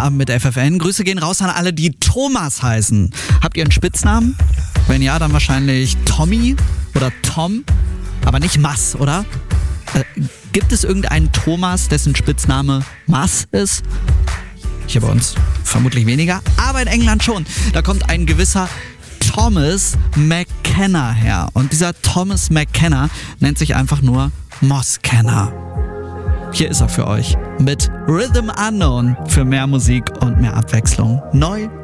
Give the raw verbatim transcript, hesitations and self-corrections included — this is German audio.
Feierabend mit F F N. Grüße gehen raus an alle, die Thomas heißen. Habt ihr einen Spitznamen? Wenn ja, dann wahrscheinlich Tommy oder Tom, aber nicht Mass, oder? Äh, gibt es irgendeinen Thomas, dessen Spitzname Mass ist? Hier bei uns vermutlich weniger, aber in England schon. Da kommt ein gewisser Thomas McKenna her. Und dieser Thomas McKenna nennt sich einfach nur Moss-Kenner. Hier ist er für euch mit Rhythm Unknown für mehr Musik und mehr Abwechslung. Neu